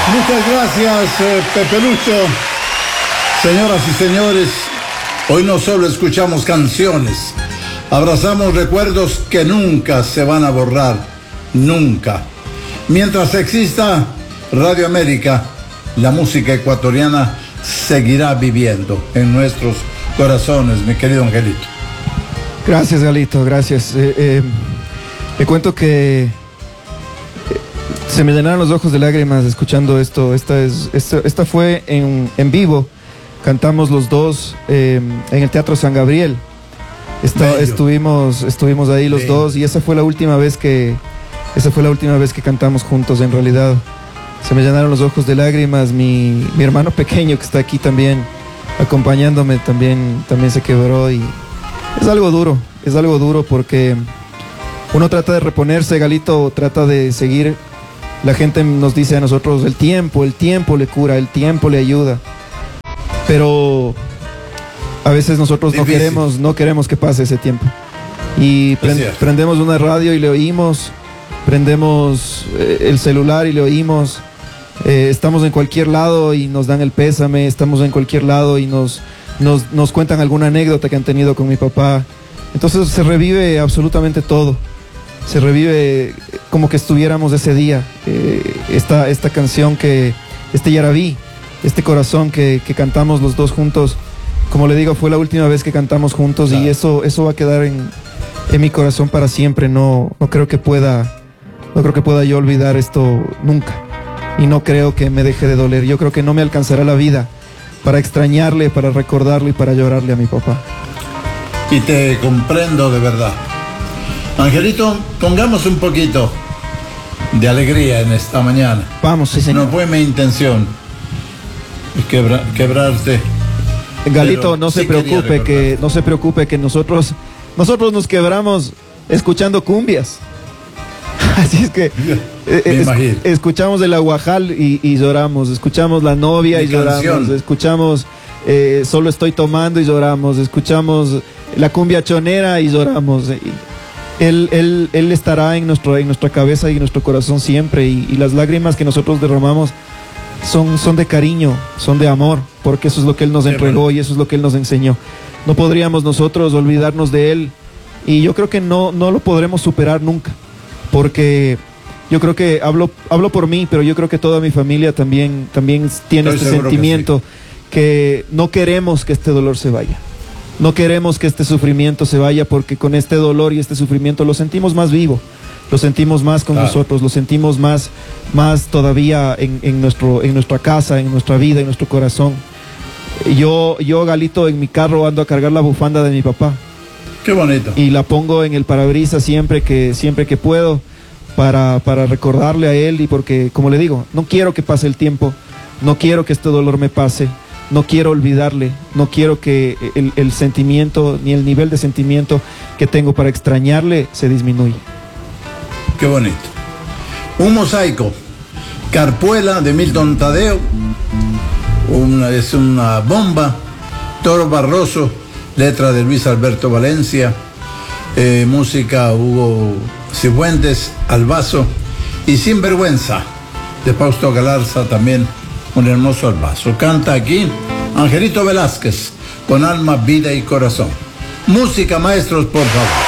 Muchas gracias, Pepe Lucho. Señoras y señores, hoy no solo escuchamos canciones, abrazamos recuerdos que nunca se van a borrar, nunca. Mientras exista Radio América, la música ecuatoriana seguirá viviendo en nuestros corazones, mi querido Angelito. Gracias, Galito, gracias. Le cuento que se me llenaron los ojos de lágrimas escuchando esto. Esta fue en vivo. Cantamos los dos en el Teatro San Gabriel. Estuvimos ahí los dos, y esa fue la última vez que cantamos juntos. En realidad se me llenaron los ojos de lágrimas. Mi hermano pequeño, que está aquí también acompañándome, también se quebró, y es algo duro porque uno trata de reponerse, Galito, trata de seguir. La gente nos dice a nosotros, el tiempo le cura, el tiempo le ayuda, pero a veces nosotros no queremos que pase ese tiempo, y prendemos una radio y le oímos, prendemos el celular y le oímos, estamos en cualquier lado y nos dan el pésame, estamos en cualquier lado y nos cuentan alguna anécdota que han tenido con mi papá. Entonces se revive absolutamente todo, se revive como que estuviéramos ese día. Esta canción, este Yarabí, este corazón que cantamos los dos juntos, como le digo, fue la última vez que cantamos juntos, claro. Y eso va a quedar en mi corazón para siempre. No creo que pueda yo olvidar esto nunca, y no creo que me deje de doler. Yo creo que no me alcanzará la vida para extrañarle, para recordarlo y para llorarle a mi papá. Y te comprendo de verdad. Angelito, pongamos un poquito de alegría en esta mañana. Vamos, sí, señor. No fue mi intención quebrarte. Galito, no se preocupe que nosotros nos quebramos escuchando cumbias. Así es que escuchamos el Aguajal y lloramos, escuchamos La Novia y lloramos, escuchamos Solo Estoy Tomando y lloramos, escuchamos la cumbia chonera y lloramos. Él estará en nuestra cabeza y en nuestro corazón siempre, y las lágrimas que nosotros derramamos son de cariño, son de amor, porque eso es lo que Él nos entregó y eso es lo que Él nos enseñó. No podríamos nosotros olvidarnos de Él, y yo creo que no lo podremos superar nunca, porque yo creo que hablo por mí, pero yo creo que toda mi familia también tiene este sentimiento, que no queremos que este dolor se vaya. No queremos que este sufrimiento se vaya, porque con este dolor y este sufrimiento lo sentimos más vivo, lo sentimos más con nosotros, lo sentimos más todavía en nuestra casa, en nuestra vida, en nuestro corazón. Yo, Galito, en mi carro ando a cargar la bufanda de mi papá. Qué bonito. Y la pongo en el parabrisas siempre que puedo, para recordarle a él, y porque, como le digo, no quiero que pase el tiempo, no quiero que este dolor me pase. No quiero olvidarle, no quiero que el sentimiento, ni el nivel de sentimiento que tengo para extrañarle se disminuya. Qué bonito. Un mosaico. Carpuela, de Milton Tadeo. Es una bomba. Toro Barroso, letra de Luis Alberto Valencia. Música Hugo Cifuentes, Albazo. Y Sinvergüenza, de Fausto Galarza, también un hermoso albazo. Canta aquí Angelito Velázquez, con alma, vida y corazón. Música, maestros, por favor.